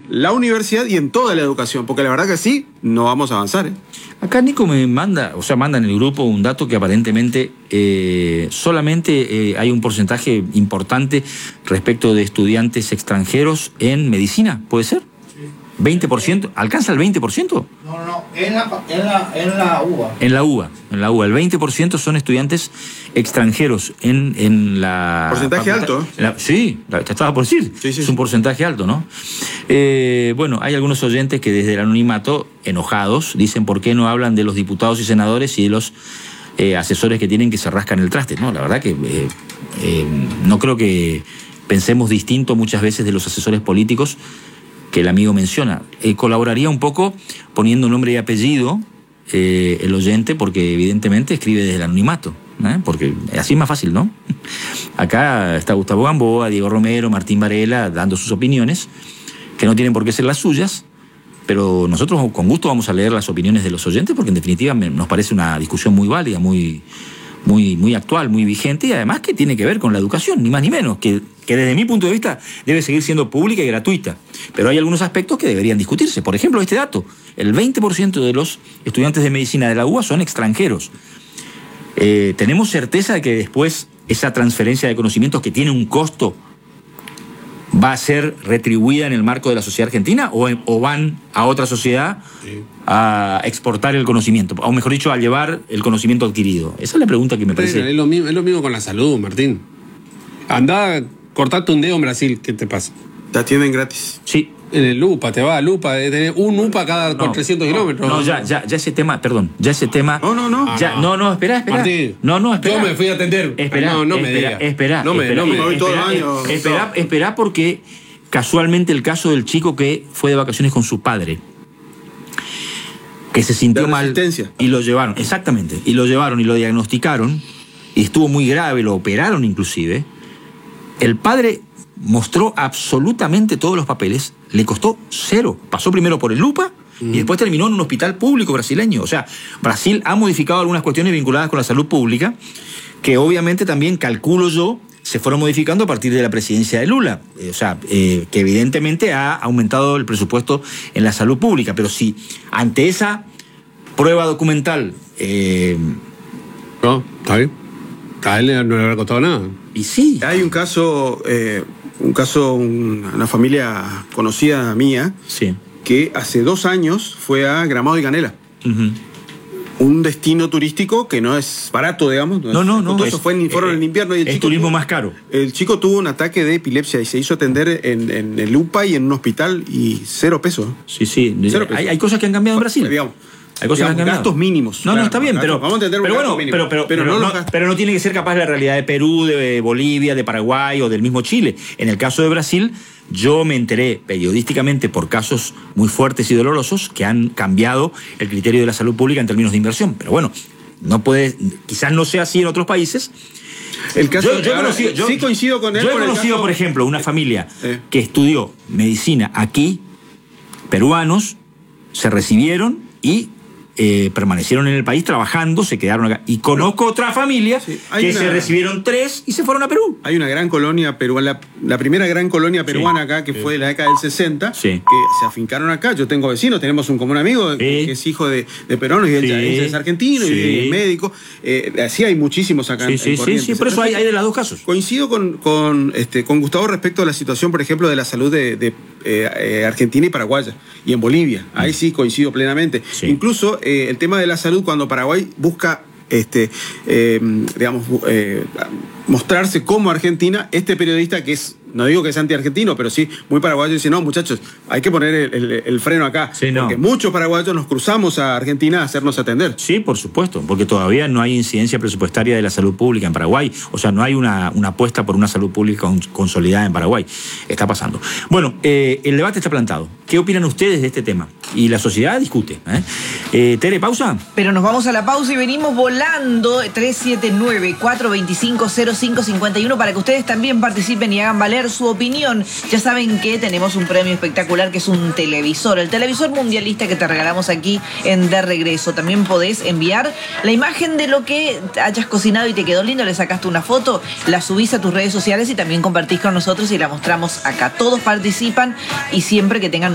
la universidad y en toda la educación, porque la verdad que sí, no vamos a avanzar. Acá Nico me manda, o sea, manda en el grupo un dato que aparentemente solamente hay un porcentaje importante respecto de estudiantes extranjeros en medicina, ¿puede ser? ¿20%? ¿Alcanza el 20%? No, en la UBA. En la UBA. El 20% son estudiantes extranjeros en la... Porcentaje alto. Sí, te estaba por decir. Sí. Es un porcentaje alto, ¿no? Bueno, hay algunos oyentes que desde el anonimato, enojados, dicen por qué no hablan de los diputados y senadores y de los asesores que tienen que se rascan el traste, ¿no? La verdad que no creo que pensemos distinto muchas veces de los asesores políticos que el amigo menciona. Colaboraría un poco poniendo nombre y apellido el oyente, porque evidentemente escribe desde el anonimato, porque así es más fácil, ¿no? Acá está Gustavo Gamboa, Diego Romero, Martín Varela dando sus opiniones, que no tienen por qué ser las suyas, pero nosotros con gusto vamos a leer las opiniones de los oyentes, porque en definitiva nos parece una discusión muy válida, muy actual, muy vigente, y además que tiene que ver con la educación, ni más ni menos, que desde mi punto de vista debe seguir siendo pública y gratuita. Pero hay algunos aspectos que deberían discutirse. Por ejemplo, este dato: el 20% de los estudiantes de medicina de la UBA son extranjeros. ¿Tenemos certeza de que después esa transferencia de conocimientos, que tiene un costo, va a ser retribuida en el marco de la sociedad argentina, o van a otra sociedad a exportar el conocimiento, o mejor dicho, a llevar el conocimiento adquirido? Esa es la pregunta que me parece. Es lo mismo con la salud, Martín. Andá, cortate un dedo en Brasil, ¿qué te pasa? Te atienden gratis. Sí. En el Lupa, te va a Lupa, tenés un UPA por 300 kilómetros. No, ya ese tema, perdón, ya ese tema... No, espera. Martín, espera. Yo me fui a atender. Espera, no me digas. Espera, porque casualmente el caso del chico que fue de vacaciones con su padre, que se sintió mal y lo llevaron, exactamente, y lo llevaron y lo diagnosticaron, y estuvo muy grave, lo operaron inclusive. El padre mostró absolutamente todos los papeles, le costó cero. Pasó primero por el Lupa y después terminó en un hospital público brasileño. O sea, Brasil ha modificado algunas cuestiones vinculadas con la salud pública, que obviamente también, calculo yo, se fueron modificando a partir de la presidencia de Lula. Que evidentemente ha aumentado el presupuesto en la salud pública. Pero si ante esa prueba documental... No, está bien. A él no le habrá costado nada. Y sí. Hay un caso, una familia conocida mía, sí, que hace 2 años fue a Gramado y Canela. Un destino turístico que no es barato, digamos. No. Eso fueron en invierno. Y el chico turismo más caro. El chico tuvo un ataque de epilepsia y se hizo atender en el UPA y en un hospital, y 0 pesos. Sí. 0 pesos. Hay cosas que han cambiado en Brasil. Digamos. Hay cosas que han cambiado. Gastos mínimos. No, está bien, pero vamos a entender pero no tiene que ser capaz de la realidad de Perú, de Bolivia, de Paraguay o del mismo Chile. En el caso de Brasil, yo me enteré periodísticamente por casos muy fuertes y dolorosos que han cambiado el criterio de la salud pública en términos de inversión. Pero bueno, quizás no sea así en otros países. El caso, sí coincido con él. Yo he conocido, por ejemplo, una familia que estudió medicina aquí, peruanos, se recibieron y permanecieron en el país trabajando, se quedaron acá. Y conozco otra familia se recibieron 3 y se fueron a Perú. Hay una gran colonia peruana, la primera gran colonia peruana acá, que fue de la década del 60, que se afincaron acá. Yo tengo vecinos, tenemos un común amigo que es hijo de peruanos, y él es argentino y es médico. Así hay muchísimos acá en Corrientes. Sí, por eso hay de los dos casos. Coincido con Gustavo respecto a la situación, por ejemplo, de la salud de Argentina y Paraguaya, y en Bolivia. Ahí sí coincido plenamente. Incluso el tema de la salud, cuando Paraguay busca mostrarse como Argentina, este periodista, que es, no digo que es anti-argentino, pero sí muy paraguayo, dice: no, muchachos, hay que poner el freno acá, porque muchos paraguayos nos cruzamos a Argentina a hacernos atender. Sí, por supuesto, porque todavía no hay incidencia presupuestaria de la salud pública en Paraguay. O sea, no hay una apuesta por una salud pública consolidada en Paraguay. Está pasando. Bueno, el debate está plantado. ¿Qué opinan ustedes de este tema? Y la sociedad discute. Tere, ¿pausa? Pero nos vamos a la pausa y venimos volando. 379-425-0551 para que ustedes también participen y hagan valer su opinión. Ya saben que tenemos un premio espectacular, que es un televisor, el televisor mundialista que te regalamos aquí en De Regreso. También podés enviar la imagen de lo que hayas cocinado y te quedó lindo, le sacaste una foto, la subís a tus redes sociales y también compartís con nosotros y la mostramos acá. Todos participan, y siempre que tengan